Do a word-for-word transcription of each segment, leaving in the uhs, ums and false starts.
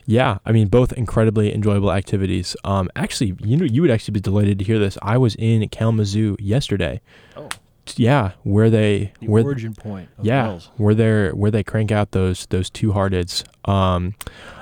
Yeah, I mean, both incredibly enjoyable activities. Um, actually, you know, you would actually be delighted to hear this. I was in Kalamazoo yesterday. Oh, Yeah, where they the where origin point of yeah bells. where they where they crank out those those two hearteds. Um,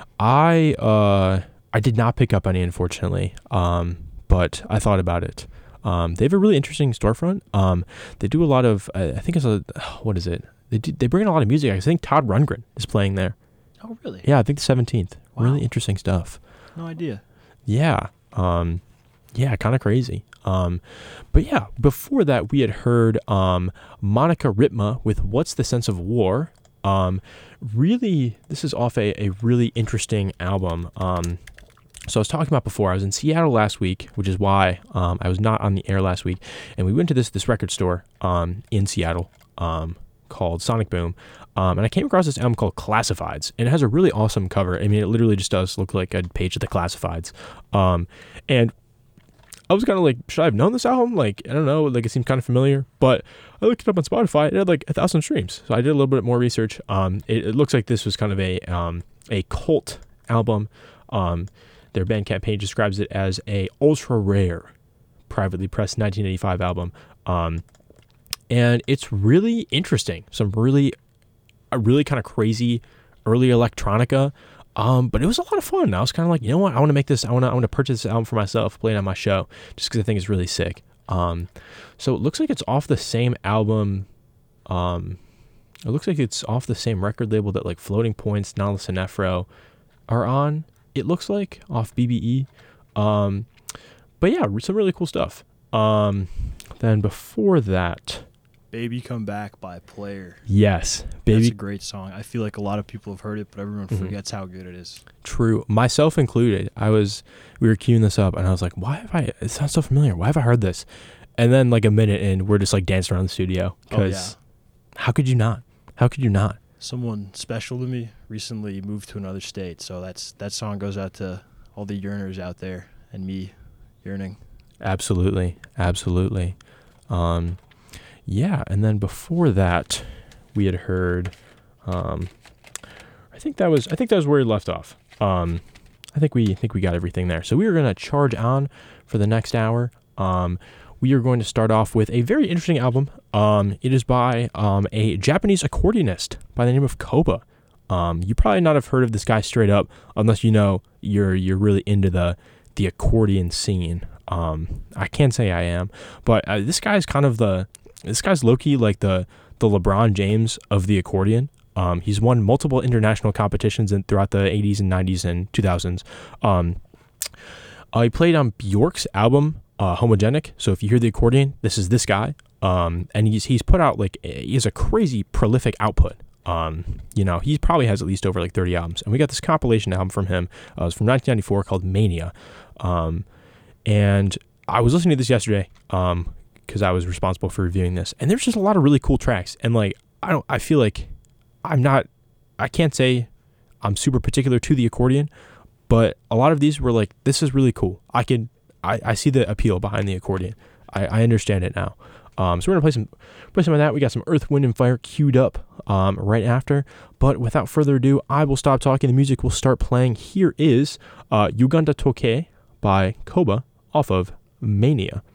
I uh I did not pick up any, unfortunately. Um, but I thought about it. Um, they have a really interesting storefront. Um, they do a lot of I I think it's a what is it? They do, they bring in a lot of music. I think Todd Rundgren is playing there. Oh, really? Yeah, I think the seventeenth. Wow. Really interesting stuff. No idea. Yeah. Um, yeah, kind of crazy. Um, but yeah, before that, we had heard um, Monica Ritma with What's the Sense of War? Um, really, this is off a, a really interesting album. Um, so I was talking about before, I was in Seattle last week, which is why um, I was not on the air last week. And we went to this this record store um, in Seattle um, called Sonic Boom. Um, and I came across this album called Classifieds, and it has a really awesome cover. I mean, it literally just does look like a page of the Classifieds. Um, and I was kind of like, should I have known this album? Like, I don't know, like it seemed kind of familiar, but I looked it up on Spotify. It had like a thousand streams. So I did a little bit more research. Um, it, it looks like this was kind of a, um, a cult album. Um, their Bandcamp page describes it as a ultra rare, privately pressed nineteen eighty-five album. Um, and it's really interesting. Some really, a really kind of crazy early electronica. Um, but it was a lot of fun. I was kind of like, you know what? I want to make this, I want to, I want to purchase this album for myself, play it on my show, just because I think it's really sick. Um, so it looks like it's off the same album. Um, it looks like it's off the same record label that like Floating Points, Nautilus and Nephro are on. It looks like off B B E. Um, but yeah, some really cool stuff. Um, then before that, Baby Come Back by Player. yes, Baby. That's a great song. I feel like a lot of people have heard it, but everyone Mhm. forgets how good it is. True, myself included. I was, we were queuing this up, and I was like, "Why have I? It sounds so familiar. Why have I heard this?" And then, like a minute in, we're just like dancing around the studio because, Oh, how could you not? How could you not? Someone special to me recently moved to another state, so that's that song goes out to all the yearners out there and me yearning. Absolutely, absolutely. Um, yeah, and then before that, we had heard. Um, I think that was. I think that was where we left off. Um, I think we I think we got everything there. So we are gonna charge on for the next hour. Um, we are going to start off with a very interesting album. Um, it is by um, a Japanese accordionist by the name of Koba. Um, you probably not have heard of this guy straight up unless you know you're you're really into the the accordion scene. Um, I can't say I am, but uh, this guy's kind of the this guy's low-key like the the LeBron James of the accordion. Um, he's won multiple international competitions in, throughout the eighties and nineties and two thousands. Um, uh, he played on Bjork's album uh, Homogenic. So if you hear the accordion, this is this guy. Um, and he's he's put out like he has a crazy prolific output. Um, you know, he probably has at least over like thirty albums. And we got this compilation album from him. Uh, it was from nineteen ninety-four called Mania. Um, and I was listening to this yesterday um, because I was responsible for reviewing this. And there's just a lot of really cool tracks. And like, I don't, I feel like I'm not, I can't say I'm super particular to the accordion, but a lot of these were like, this is really cool. I can, I, I see the appeal behind the accordion. I, I understand it now. Um, so we're gonna play some, play some of that. We got some Earth, Wind, and Fire queued up um, right after. But without further ado, I will stop talking. The music will start playing. Here is uh, Uganda Toke by Koba off of Mania.